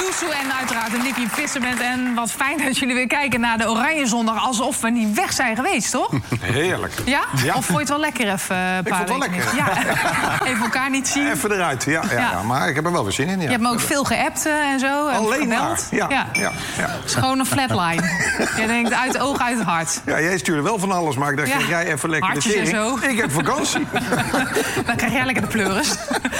Loesoe en uiteraard de Nicky Visserment. En wat fijn dat jullie weer kijken naar de Oranje Zondag... alsof we niet weg zijn geweest, toch? Heerlijk. Ja? Of vond je het wel lekker even een paar Ik vond het wel lekker. Ja. Even elkaar niet zien. Even eruit, ja. Maar ik heb er wel weer zin in, ja. Je hebt me ook veel geappt en zo. Alleen maar. gebeld. Ja. Het is gewoon een flatline. Je denkt uit het oog, uit het hart. Ja, jij stuurde wel van alles, maar ik dacht, jij even lekker hartjes de en tering. zo. Ik heb vakantie. Dan krijg jij lekker de pleuris.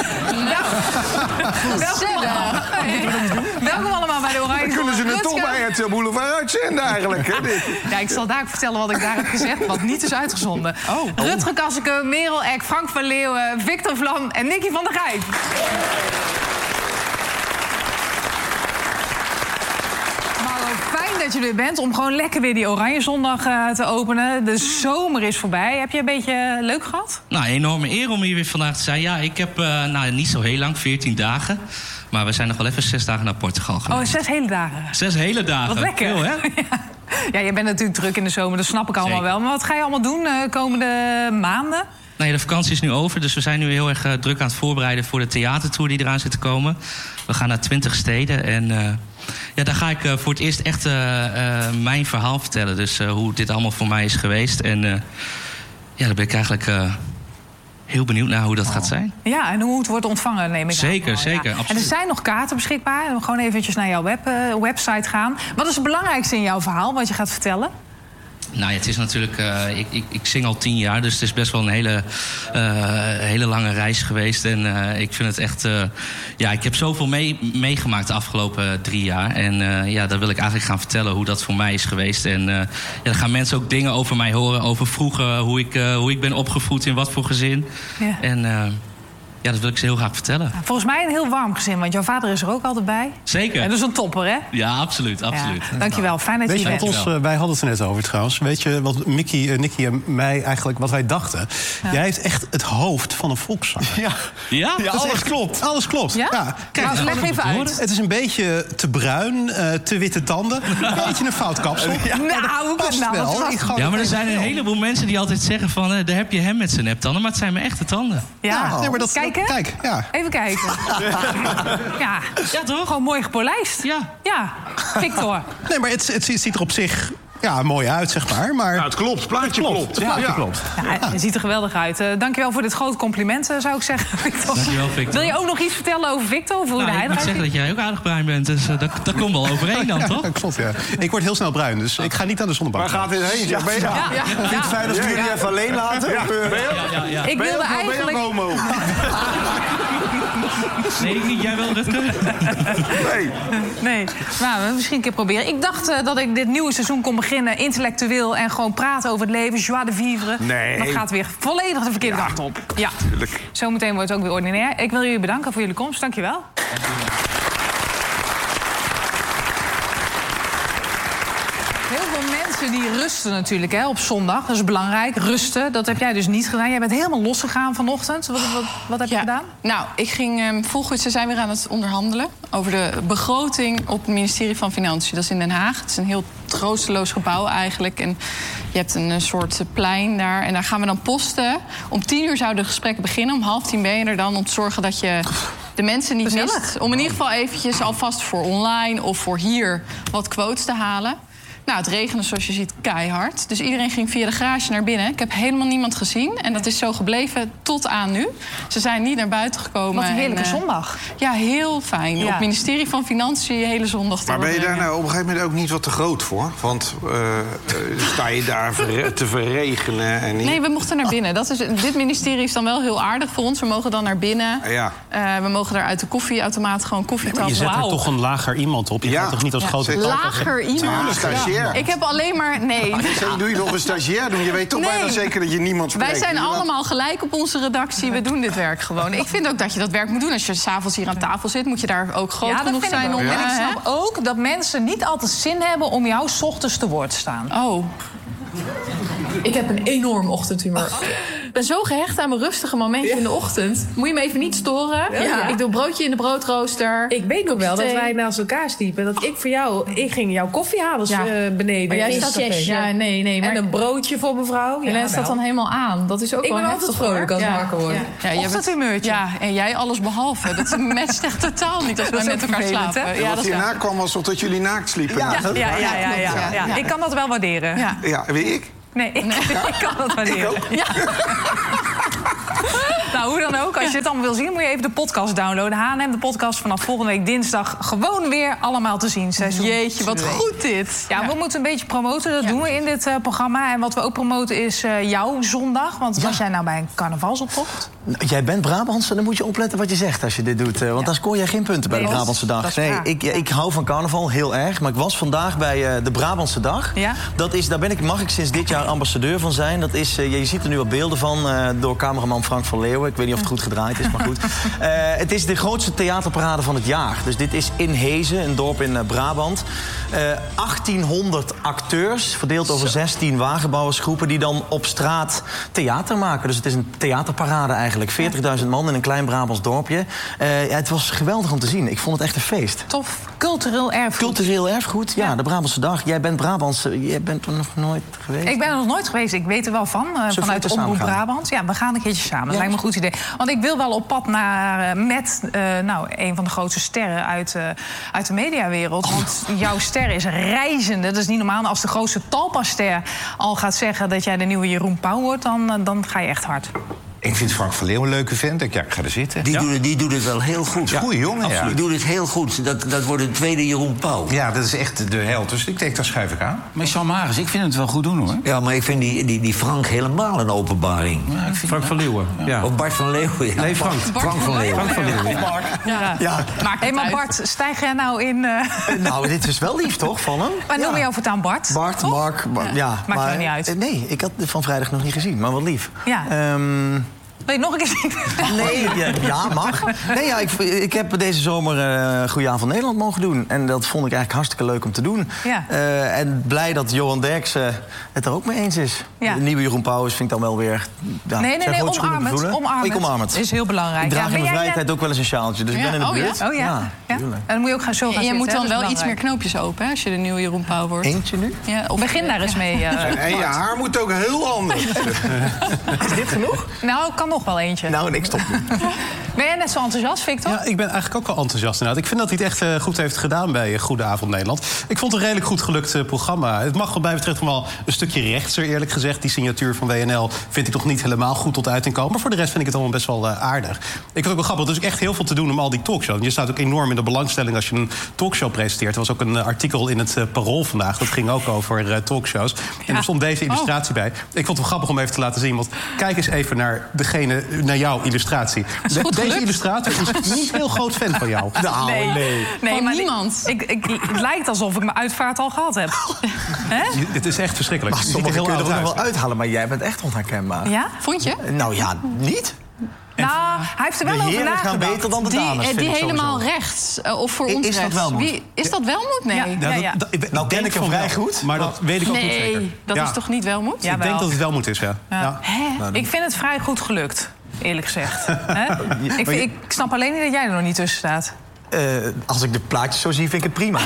Welkom allemaal bij de Oranje Zondag. Kunnen ze het toch bij het Boulevard uitzenden eigenlijk, hè? Ja, ik zal daar ook vertellen wat ik daar heb gezegd, wat niet is uitgezonden. Rutger Kasseke, Merel Eck, Frank van Leeuwen, Victor Vlam en Nicky van der Gijp. Fijn dat je er bent om gewoon lekker weer die Oranje Zondag te openen. De zomer is voorbij. Heb je een beetje leuk gehad? Nou, enorme eer om hier weer vandaag te zijn. Ja, ik heb niet zo heel lang, 14 dagen. Maar we zijn nog wel even 6 dagen naar Portugal geweest. Oh, 6 hele dagen. 6 hele dagen. Wat lekker. Veel, hè? Ja, jij bent natuurlijk druk in de zomer, dat snap ik allemaal wel. Maar wat ga je allemaal doen de komende maanden? Nee, de vakantie is nu over, dus we zijn nu heel erg druk aan het voorbereiden... voor de theatertour die eraan zit te komen. We gaan naar 20 steden en... daar ga ik voor het eerst echt mijn verhaal vertellen. Dus hoe dit allemaal voor mij is geweest. En daar ben ik eigenlijk heel benieuwd naar hoe dat gaat zijn. Ja, en hoe het wordt ontvangen, neem ik aan. Zeker, Ja. En er zijn nog kaarten beschikbaar. We gewoon eventjes naar jouw website gaan. Wat is het belangrijkste in jouw verhaal, wat je gaat vertellen? Nou, het is natuurlijk... ik zing al 10 jaar, dus het is best wel een hele lange reis geweest. En ik vind het echt... ik heb zoveel meegemaakt de afgelopen 3 jaar. En daar wil ik eigenlijk gaan vertellen hoe dat voor mij is geweest. En dan gaan mensen ook dingen over mij horen. Over vroeger, hoe ik ben opgevoed, in wat voor gezin. Ja. En... dat wil ik ze heel graag vertellen. Ja, volgens mij een heel warm gezin, want jouw vader is er ook altijd bij. Zeker. En dat is een topper, hè? Ja, absoluut. Ja, dankjewel, fijn dat je hier bent. Wij hadden het er net over trouwens. Weet je wat Nicky en mij eigenlijk, wat wij dachten? Ja. Jij heeft echt het hoofd van een volkszanger. Ja, alles klopt. Alles klopt. Ja? Kijk, leg even uit. Het is een beetje te bruin, te witte tanden. Een beetje een fout kapsel. Nou, hoe kan dat nou? Ja, maar er zijn een heleboel mensen die altijd zeggen van... daar heb je hem met zijn neptanden, maar het zijn mijn echte tanden. Ja, nee, maar dat... Kijk, even kijken. Ja, toch? Gewoon mooi gepolijst. Ja, Victor. Nee, maar het ziet er op zich mooi uit, zeg maar. Ja, het klopt. Het plaatje klopt. Ja, klopt. Ja, het ziet er geweldig uit. Dankjewel voor dit grote compliment, zou ik zeggen, Victor. Dankjewel, Victor. Wil je ook nog iets vertellen over Victor? Of hoe ik moet zeggen dat jij ook aardig bruin bent. Dus dat komt wel overeen dan, toch? Ja, klopt, ja. Ik word heel snel bruin, dus ik ga niet aan de zonnebank. Waar gaat dit heen? Ja, ben je Vind je het fijn als we jullie even alleen laten? Ja. Ik wilde eigenlijk... Ben je homo? Nee, ik niet. Jij wel, Rutger? Nee. Maar misschien een keer proberen. Ik dacht dat ik dit nieuwe seizoen kon beginnen intellectueel en gewoon praten over het leven, joie de vivre. Nee. Maar het gaat weer volledig de verkeerde kant op. Ja, tuurlijk. Zometeen wordt het ook weer ordinair. Ik wil jullie bedanken voor jullie komst. Dankjewel. Heel veel mensen die rusten natuurlijk op zondag. Dat is belangrijk, rusten. Dat heb jij dus niet gedaan. Jij bent helemaal losgegaan vanochtend. Wat heb je gedaan? Nou, ik ging volgens ze zijn weer aan het onderhandelen over de begroting op het ministerie van Financiën. Dat is in Den Haag. Het is een heel troosteloos gebouw eigenlijk. En je hebt een soort plein daar. En daar gaan we dan posten. Om 10:00 zouden de gesprekken beginnen. Om 9:30 ben je er dan om te zorgen dat je de mensen niet mist. Om in ieder geval eventjes alvast voor online of voor hier wat quotes te halen. Nou, het regende zoals je ziet keihard. Dus iedereen ging via de garage naar binnen. Ik heb helemaal niemand gezien. En dat is zo gebleven tot aan nu. Ze zijn niet naar buiten gekomen. Wat een heerlijke zondag. Ja, heel fijn. Op het ministerie van Financiën hele zondag te Maar ben je daar nou op een gegeven moment ook niet wat te groot voor? Want sta je daar te verregenen? En niet... Nee, we mochten naar binnen. Dit ministerie is dan wel heel aardig voor ons. We mogen dan naar binnen. Ja. We mogen daar uit de koffieautomaat gewoon koffie tappen. Je zet er toch een lager iemand op? Je gaat toch niet als grote... Lager iemand? Stagiair. Ik heb alleen maar... Nee. Doe je nog een stagiair doen? Je weet toch bijna zeker dat je niemand spreekt. Wij zijn allemaal gelijk op onze redactie. We doen dit werk gewoon. Ik vind ook dat je dat werk moet doen. Als je 's avonds hier aan tafel zit, moet je daar ook groot genoeg zijn om... En ik snap ook dat mensen niet altijd zin hebben om jou 's ochtends te woord te staan. Oh. Ik heb een enorm ochtendhumeur. ben zo gehecht aan mijn rustige momentje in de ochtend. Moet je me even niet storen? Ja. Ik doe een broodje in de broodrooster. Ik weet nog wel dat wij naast elkaar sliepen. Dat ik ging jouw koffie halen beneden. Maar jij in staat het café. ja, nee. Maar En een broodje voor mevrouw. en hij staat dan helemaal aan. Dat is ook Ik wel ben altijd heftig, vrolijk als hoor. ik wakker word. Ja, jij bent- Ochtendhumeurtje. Ja, en jij alles behalve. Dat matcht echt totaal niet als wij is met ook elkaar vervelend, slapen. hè? Ja, Wat dat is hierna waar. kwam alsof dat jullie naakt sliepen. Ja. Ja. Ik kan dat wel waarderen. Ja. Ja, weet ik? Nee, ik kan dat waarderen. Nou, hoe dan ook, als je dit allemaal wil zien, moet je even de podcast downloaden. H&M, de podcast vanaf volgende week dinsdag gewoon weer allemaal te zien. Seizoen Jeetje, wat 2. goed dit. Ja, we moeten een beetje promoten. Dat doen we in dit programma. En wat we ook promoten is jouw zondag. Want was jij nou bij een carnavalsoptocht? Jij bent Brabantse, dan moet je opletten wat je zegt als je dit doet. Want dan scoor jij geen punten bij de Nee, Brabantse dat dag. is Nee, waar. ik hou van carnaval heel erg. Maar ik was vandaag bij de Brabantse dag. Ja? Mag ik sinds dit jaar ambassadeur van zijn. Dat is, je ziet er nu wat beelden van door cameraman Frank van Leeuwen. Ik weet niet of het goed gedraaid is, maar goed. Het is de grootste theaterparade van het jaar. Dus dit is in Hezen, een dorp in Brabant. 1800 acteurs, verdeeld over 16 wagenbouwersgroepen... die dan op straat theater maken. Dus het is een theaterparade eigenlijk. 40.000 man in een klein Brabants dorpje. Het was geweldig om te zien. Ik vond het echt een feest. Tof. Cultureel erfgoed. Cultureel erfgoed, ja, de Brabantse dag. Jij bent Brabantse, jij bent er nog nooit geweest? Ik ben er nog nooit geweest. Ik weet er wel van. Vanuit de foto's Omroep samen gaan? Brabant. Ja, we gaan een keertje samen. Dat Ja. lijkt me een goed idee. Want ik wil wel op pad naar met een van de grootste sterren uit de mediawereld. Want jouw ster is reizende. Dat is niet normaal. En als de grootste Talpa-ster al gaat zeggen dat jij de nieuwe Jeroen Pauw wordt, dan ga je echt hard. Ik vind Frank van Leeuwen een leuke vent. Ik ga er zitten. Die doet het wel heel goed. Ja, goeie jongen, ja. Die doet het heel goed. Dat wordt een tweede Jeroen Pauw. Ja, dat is echt de held. Dus ik denk, daar schuif ik aan. Maar Jean Maris, ik vind het wel goed doen, hoor. Ja, maar ik vind die Frank helemaal een openbaring. Ja, ik vind Frank van Leeuwen. Ja. Of Bart van Leeuwen. Ja. Nee, Frank. Frank van Leeuwen. Frank van Leeuwen. Ja. Hé, maar Bart, stijg jij nou in... Nou, dit is wel lief, toch, van hem? Maar noem je jou voortaan Bart? Bart, toch? Mark, ja. Maakt er niet uit. Nee, ik had het van vrijdag nog niet gezien, maar wat lief. Ja. Wil je nog een keer zien? Nee, ja, mag. Nee, ja, ik heb deze zomer Goedenavond Nederland mogen doen. En dat vond ik eigenlijk hartstikke leuk om te doen. Ja. En blij dat Johan Derksen het er ook mee eens is. Ja. De nieuwe Jeroen Pauw vind ik dan wel weer... Ja, Nee, omarm het. Ik omarm het. Is heel belangrijk. Ik draag Ja, in ben mijn jij vrije tijd ook wel eens een sjaaltje. Dus ik ben in de Oh, ja? buurt. Oh ja? tuurlijk. En dan moet je ook gaan zo gaan En je zitten, moet hè? dan Dat is wel iets meer belangrijk. knoopjes open, hè, als je de nieuwe Jeroen Pauw wordt. Eentje nu? Ja, of Begin daar eens mee. En je haar moet ook heel anders. Is dit genoeg? Nou, kan nog wel eentje. Nou, ik stop nu. Ben jij net zo enthousiast, Victor? Ja, ik ben eigenlijk ook wel enthousiast inderdaad. Ik vind dat hij het echt goed heeft gedaan bij Goedenavond Nederland. Ik vond het een redelijk goed gelukt programma. Het mag wat mij betreft nog wel een stukje rechtser, eerlijk gezegd. Die signatuur van WNL vind ik toch niet helemaal goed tot uiting komen. Maar voor de rest vind ik het allemaal best wel aardig. Ik vind het ook wel grappig. Er is ook echt heel veel te doen om al die talkshows. Je staat ook enorm in de belangstelling als je een talkshow presenteert. Er was ook een artikel in het Parool vandaag. Dat ging ook over talkshows. En er stond deze illustratie bij. Ik vond het wel grappig om even te laten zien. Want kijk eens even naar jouw illustratie. Deze illustrator is niet heel groot fan van jou. Nou, Van maar niemand. Het lijkt alsof ik mijn uitvaart al gehad heb. Hè? Het is echt verschrikkelijk. Maar Het ziet er sommige heel kun je er oud ook nog uit. wel uithalen. Maar jij bent echt onherkenbaar. Ja? Vond je? Nou ja, niet? Nou, hij heeft er wel De over heren gaan nagedacht. beter dan de dames, vind Die ik helemaal sowieso. rechts. Of voor ons Is dat rechts. Welmoed? Is dat Welmoed? Nee. Ja. Nou ken ik hem vrij goed. Maar dat weet ik ook niet zeker. Nee, dat Ja. is toch niet Welmoed? Ja. Ik denk dat het wel moet is, ja. Ja. Ik vind het vrij goed gelukt, eerlijk gezegd. Hè? Ik snap alleen niet dat jij er nog niet tussen staat. Als ik de plaatjes zo zie, vind ik het prima.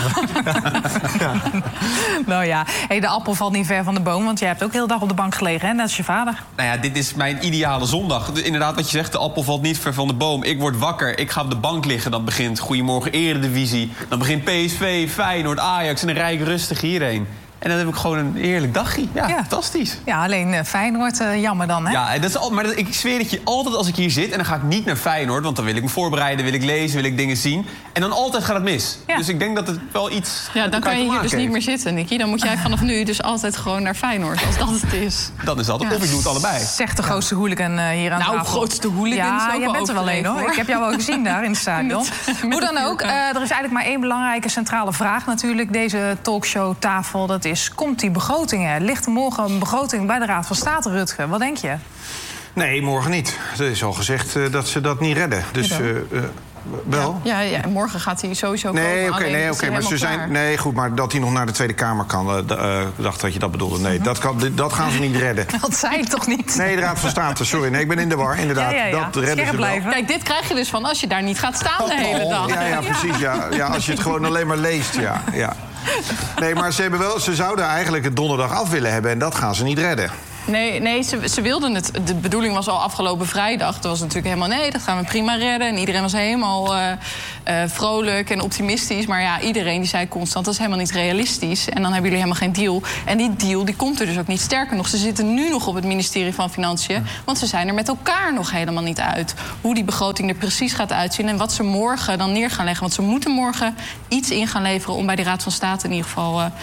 Nou ja, de appel valt niet ver van de boom, want jij hebt ook heel de dag op de bank gelegen, hè? Net als je vader. Nou ja, dit is mijn ideale zondag. Inderdaad, wat je zegt, de appel valt niet ver van de boom. Ik word wakker, ik ga op de bank liggen. Dan begint Goedemorgen Eredivisie. Dan begint PSV, Feyenoord, Ajax en dan rijd ik rustig hierheen. En dan heb ik gewoon een heerlijk dagje. Ja, fantastisch. Ja, alleen Feyenoord, jammer dan, hè? Ja, maar ik zweer dat je altijd als ik hier zit... en dan ga ik niet naar Feyenoord, want dan wil ik me voorbereiden... wil ik lezen, wil ik dingen zien. En dan altijd gaat het mis. Ja. Dus ik denk dat het wel iets... Ja, dan kan je hier dus niet meer meer. zitten, Nicky. Dan moet jij vanaf nu dus altijd gewoon naar Feyenoord, als dat het is. Dat is altijd. Ja. Of ik doe het allebei. Zegt de grootste hooligan hier aan Nou, tafel. grootste hooligan is Ja, ook jij wel bent er wel een, hoor. overdreven, hoor. Ik heb jou wel gezien daar in het stadion. Hoe dan ook, er is eigenlijk maar één belangrijke centrale vraag natuurlijk. Deze talkshowtafel, dat is, komt die begroting? Ligt er morgen een begroting bij de Raad van State, Rutger? Wat denk je? Nee, morgen niet. Er is al gezegd dat ze dat niet redden. Dus Wel? Ja, morgen gaat hij sowieso Nee, komen. oké, maar ze zijn... Nee, goed, maar dat hij nog naar de Tweede Kamer kan... Ik dacht dat je dat bedoelde. Nee, dat gaan ze niet redden. Dat zei ik toch niet? Nee, de Raad van State, sorry. Nee, ik ben in de war, inderdaad. Ja. Dat redden Scherp ze wel. blijven. Kijk, dit krijg je dus van als je daar niet gaat staan de hele dag. Ja, precies. Ja, als je het gewoon alleen maar leest, ja. Nee, maar ze zouden eigenlijk het donderdag af willen hebben... en dat gaan ze niet redden. Nee, ze wilden het. De bedoeling was al afgelopen vrijdag. Dat was natuurlijk helemaal nee, dat gaan we prima redden. En iedereen was helemaal vrolijk en optimistisch. Maar ja, iedereen die zei constant, dat is helemaal niet realistisch. En dan hebben jullie helemaal geen deal. En die deal die komt er dus ook niet. Sterker nog, ze zitten nu nog op het ministerie van Financiën. Want ze zijn er met elkaar nog helemaal niet uit. Hoe die begroting er precies gaat uitzien en wat ze morgen dan neer gaan leggen. Want ze moeten morgen iets in gaan leveren om bij de Raad van State in ieder geval...